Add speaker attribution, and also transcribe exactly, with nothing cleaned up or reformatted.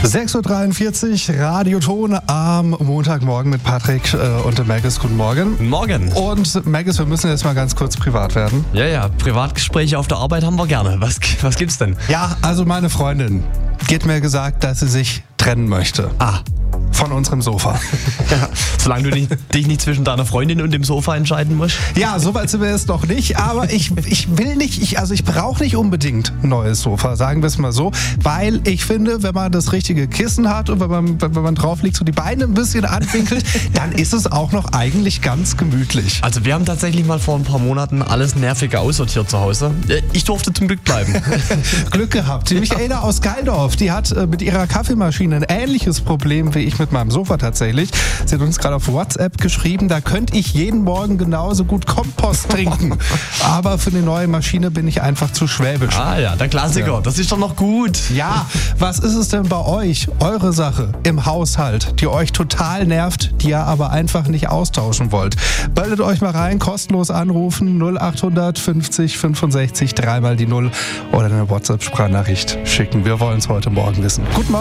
Speaker 1: sechs Uhr dreiundvierzig, Radioton am Montagmorgen mit Patrick äh, und dem Maggis. Guten Morgen.
Speaker 2: Morgen.
Speaker 1: Und Maggis, wir müssen jetzt mal ganz kurz privat werden.
Speaker 2: Ja, ja, Privatgespräche auf der Arbeit haben wir gerne. Was, was gibt's denn?
Speaker 1: Ja, also meine Freundin hat mir gesagt, dass sie sich trennen möchte.
Speaker 2: Ah.
Speaker 1: Von unserem Sofa.
Speaker 2: Ja, solange du nicht, dich nicht zwischen deiner Freundin und dem Sofa entscheiden musst.
Speaker 1: Ja, so weit sind wir jetzt noch nicht, aber ich, ich will nicht, ich, also ich brauche nicht unbedingt ein neues Sofa, sagen wir es mal so, weil ich finde, wenn man das richtige Kissen hat und wenn man, wenn man drauf liegt, so die Beine ein bisschen anwinkelt, dann ist es auch noch eigentlich ganz gemütlich.
Speaker 2: Also wir haben tatsächlich mal vor ein paar Monaten alles Nervige aussortiert zu Hause. Ich durfte zum Glück bleiben.
Speaker 1: Glück gehabt. Die Michaela aus Geildorf, die hat mit ihrer Kaffeemaschine ein ähnliches Problem wie ich mit meinem Sofa tatsächlich. Sie hat uns gerade auf WhatsApp geschrieben, da könnte ich jeden Morgen genauso gut Kompost trinken. Aber für eine neue Maschine bin ich einfach zu schwäbisch.
Speaker 2: Ah ja, der Klassiker. Ja. Das ist doch noch gut.
Speaker 1: Ja, was ist es denn bei euch, eure Sache im Haushalt, die euch total nervt, die ihr aber einfach nicht austauschen wollt? Meldet euch mal rein, kostenlos anrufen, null achthundert fünfzig fünfundsechzig, dreimal die Null oder eine WhatsApp-Sprachnachricht schicken. Wir wollen es heute Morgen wissen. Guten Morgen.